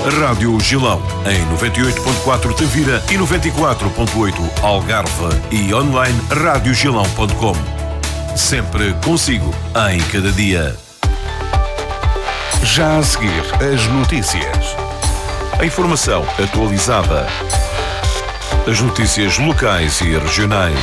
Rádio Gilão, em 98.4 Tavira e 94.8 Algarve e online radiogilão.com. Sempre consigo, em cada dia. Já a seguir, as notícias. A informação atualizada. As notícias locais e regionais.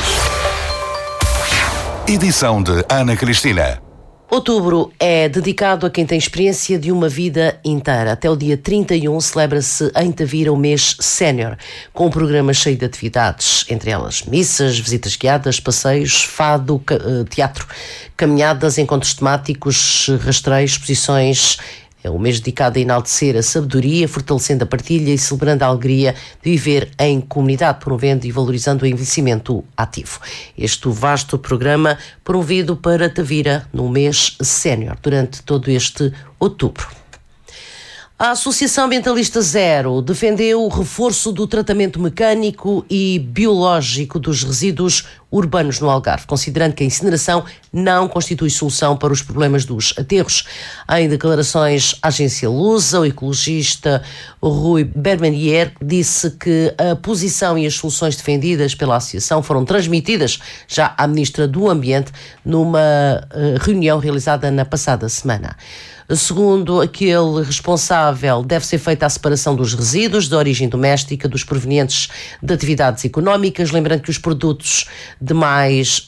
Edição de Ana Cristina. Outubro é dedicado a quem tem experiência de uma vida inteira. Até o dia 31 celebra-se em Tavira o mês sénior, com um programa cheio de atividades, entre elas missas, visitas guiadas, passeios, fado, teatro, caminhadas, encontros temáticos, rastreios, exposições. É um mês dedicado a enaltecer a sabedoria, fortalecendo a partilha e celebrando a alegria de viver em comunidade, promovendo e valorizando o envelhecimento ativo. Este vasto programa promovido para Tavira no mês sénior, durante todo este outubro. A Associação Ambientalista Zero defendeu o reforço do tratamento mecânico e biológico dos resíduos urbanos no Algarve, considerando que a incineração não constitui solução para os problemas dos aterros. Em declarações à agência Lusa, o ecologista Rui Bermanier disse que a posição e as soluções defendidas pela associação foram transmitidas já à Ministra do Ambiente numa reunião realizada na passada semana. Segundo aquele responsável, deve ser feita a separação dos resíduos de origem doméstica dos provenientes de atividades económicas, lembrando que os produtores de mais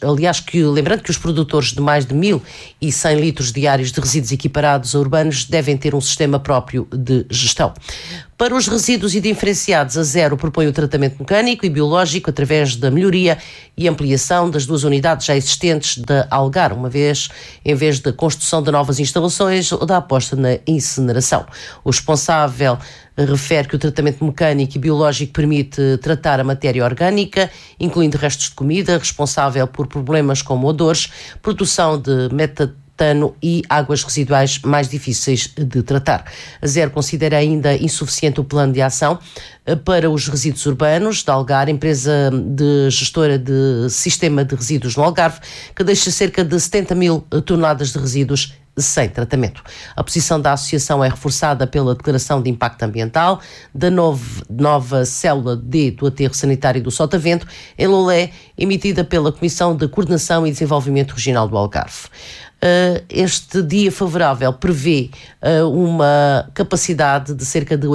de 1.100 litros diários de resíduos equiparados a urbanos devem ter um sistema próprio de gestão. Para os resíduos indiferenciados, a Zero propõe o tratamento mecânico e biológico através da melhoria e ampliação das duas unidades já existentes da Algar, em vez da construção de novas instalações ou da aposta na incineração. O responsável refere que o tratamento mecânico e biológico permite tratar a matéria orgânica, incluindo restos de comida, responsável por problemas como odores, produção de metano e águas residuais mais difíceis de tratar. A Zero considera ainda insuficiente o plano de ação para os resíduos urbanos da Algar, empresa gestora de sistema de resíduos no Algarve, que deixa cerca de 70 mil toneladas de resíduos sem tratamento. A posição da associação é reforçada pela Declaração de Impacto Ambiental da nova Célula D do Aterro Sanitário do Sotavento, em Lolé, emitida pela Comissão de Coordenação e Desenvolvimento Regional do Algarve. Este dia favorável prevê uma capacidade de cerca de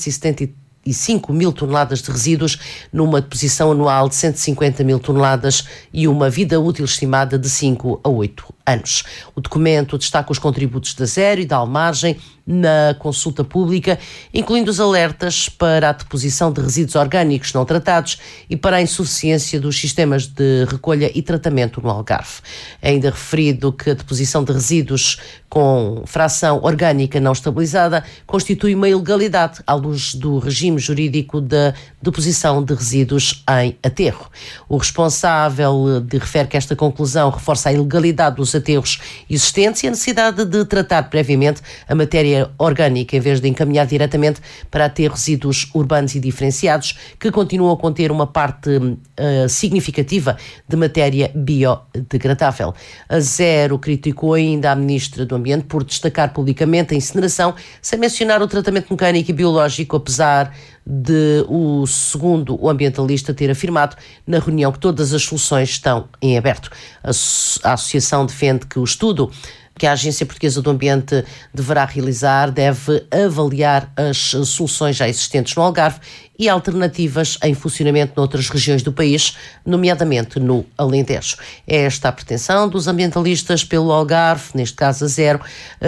875 mil toneladas de resíduos, numa deposição anual de 150 mil toneladas e uma vida útil estimada de 5 a 8 anos. O documento destaca os contributos da Zero e da Almargem na consulta pública, incluindo os alertas para a deposição de resíduos orgânicos não tratados e para a insuficiência dos sistemas de recolha e tratamento no Algarve. É ainda referido que a deposição de resíduos com fração orgânica não estabilizada constitui uma ilegalidade à luz do regime jurídico da deposição de resíduos em aterro. O responsável refere que esta conclusão reforça a ilegalidade dos aterros existentes e a necessidade de tratar previamente a matéria orgânica em vez de encaminhar diretamente para aterros resíduos urbanos e diferenciados, que continuam a conter uma parte significativa de matéria biodegradável. A Zero criticou ainda a Ministra do Ambiente por destacar publicamente a incineração, sem mencionar o tratamento mecânico e biológico, apesar de segundo o ambientalista ter afirmado na reunião que todas as soluções estão em aberto. A associação defende que o estudo que a Agência Portuguesa do Ambiente deverá realizar deve avaliar as soluções já existentes no Algarve e alternativas em funcionamento noutras regiões do país, nomeadamente no Alentejo. É esta a pretensão dos ambientalistas pelo Algarve, neste caso a Zero,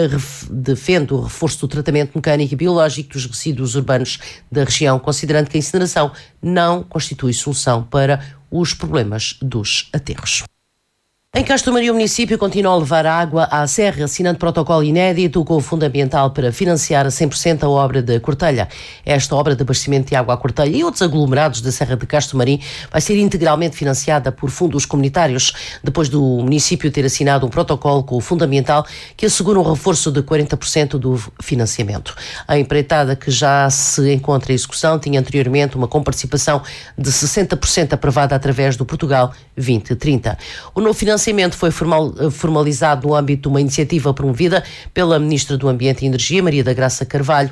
defende o reforço do tratamento mecânico e biológico dos resíduos urbanos da região, considerando que a incineração não constitui solução para os problemas dos aterros. Em Castro Maria, o município continua a levar água à serra, assinando protocolo inédito com o Fundo Ambiental para financiar a 100% a obra da Cortelha. Esta obra de abastecimento de água à Cortelha e outros aglomerados da Serra de Castro Marim vai ser integralmente financiada por fundos comunitários, depois do município ter assinado um protocolo com o Fundo Ambiental que assegura um reforço de 40% do financiamento. A empreitada, que já se encontra em execução, tinha anteriormente uma comparticipação de 60% aprovada através do Portugal 2030. O novo financiamento financiamento foi formalizado no âmbito de uma iniciativa promovida pela Ministra do Ambiente e Energia, Maria da Graça Carvalho,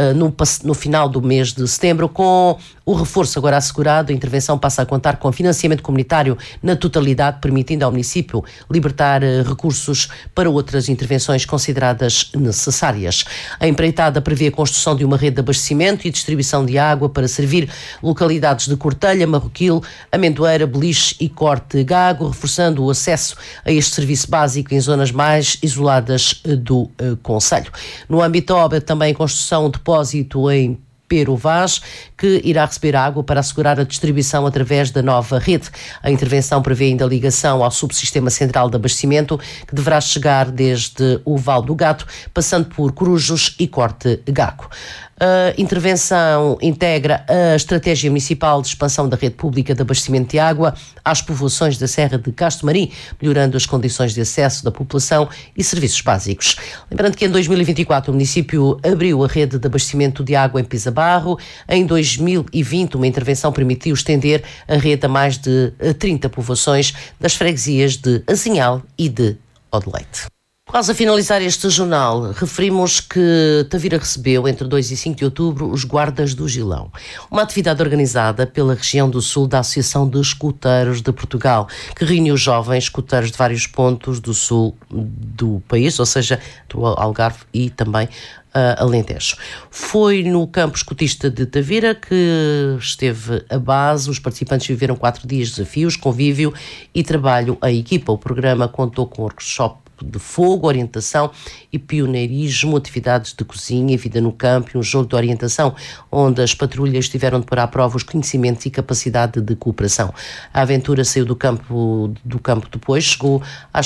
no final do mês de setembro. Com o reforço agora assegurado, a intervenção passa a contar com financiamento comunitário na totalidade, permitindo ao município libertar recursos para outras intervenções consideradas necessárias. A empreitada prevê a construção de uma rede de abastecimento e distribuição de água para servir localidades de Cortelha, Marroquil, Amendoeira, Beliche e Corte Gago, reforçando o acesso a este serviço básico em zonas mais isoladas do concelho. No âmbito da obra, também a construção de depósito em Pero Vaz, que irá receber água para assegurar a distribuição através da nova rede. A intervenção prevê ainda a ligação ao subsistema central de abastecimento, que deverá chegar desde o Val do Gato, passando por Corujos e Corte Gago. A intervenção integra a estratégia municipal de expansão da rede pública de abastecimento de água às povoações da Serra de Castro Marim, melhorando as condições de acesso da população e serviços básicos. Lembrando que em 2024 o município abriu a rede de abastecimento de água em Pisabarro. Em 2020 uma intervenção permitiu estender a rede a mais de 30 povoações das freguesias de Azinhal e de Odeleite. Quase a finalizar este jornal, referimos que Tavira recebeu, entre 2 e 5 de outubro, os Guardas do Gilão. Uma atividade organizada pela região do sul da Associação de Escuteiros de Portugal, que reuniu jovens escuteiros de vários pontos do sul do país, ou seja, do Algarve e também Alentejo. Foi no campo escutista de Tavira que esteve a base. Os participantes viveram 4 dias de desafios, convívio e trabalho em equipa. O programa contou com workshop de fogo, orientação e pioneirismo, atividades de cozinha e vida no campo e um jogo de orientação, onde as patrulhas tiveram de pôr à prova os conhecimentos e capacidade de cooperação. A aventura saiu do campo depois, chegou às